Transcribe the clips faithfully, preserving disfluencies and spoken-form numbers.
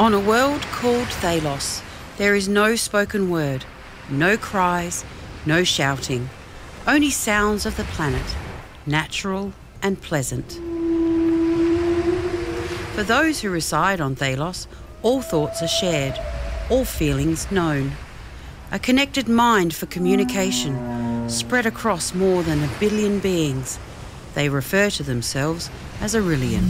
On a world called Thalos, there is no spoken word, no cries, no shouting, only sounds of the planet, natural and pleasant. For those who reside on Thalos, all thoughts are shared, all feelings known. A connected mind for communication, spread across more than a billion beings. They refer to themselves as Aurelian.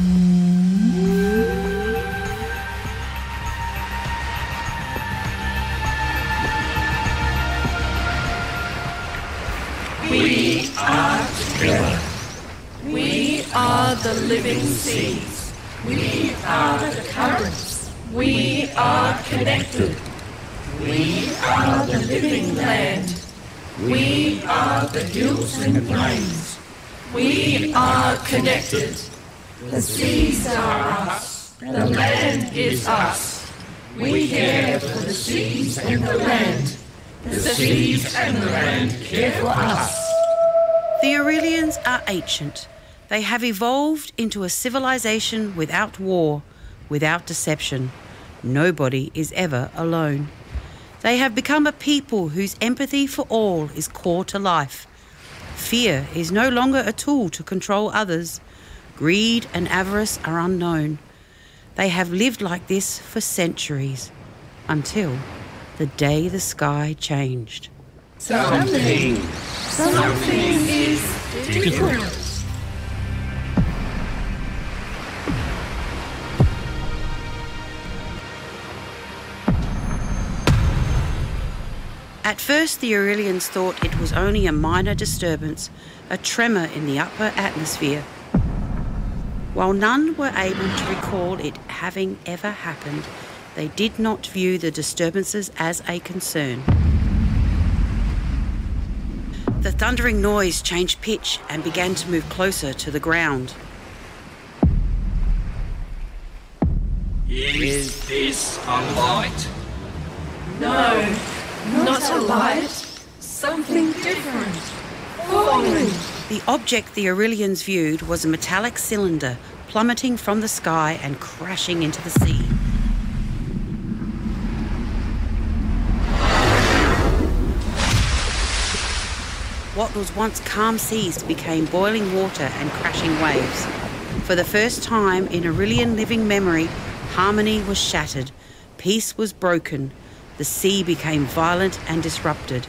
We are together. We are the living seas. We are the currents. We are connected. We are the living land. We are the hills and plains. We are connected. The seas are us. The land is us. We care for the seas and the land. The seas and the land care for us. The Aurelians are ancient. They have evolved into a civilization without war, without deception. Nobody is ever alone. They have become a people whose empathy for all is core to life. Fear is no longer a tool to control others. Greed and avarice are unknown. They have lived like this for centuries, until the day the sky changed. Something, something is different. At first, the Aurelians thought it was only a minor disturbance, a tremor in the upper atmosphere. While none were able to recall it having ever happened, they did not view the disturbances as a concern. The thundering noise changed pitch and began to move closer to the ground. Is this a light? No, not a light. Something different. Falling. The object the Aurelians viewed was a metallic cylinder plummeting from the sky and crashing into the sea. What was once calm seas became boiling water and crashing waves. For the first time in Aurelian living memory, harmony was shattered, peace was broken, the sea became violent and disrupted.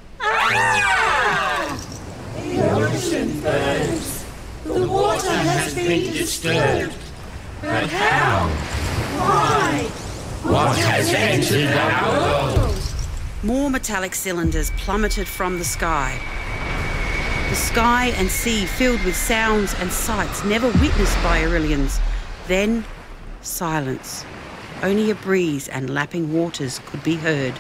Ah! The ocean burns. The water has been disturbed. But how? Why? What has entered our world? More metallic cylinders plummeted from the sky. The sky and sea filled with sounds and sights never witnessed by Aurelians. Then, silence. Only a breeze and lapping waters could be heard.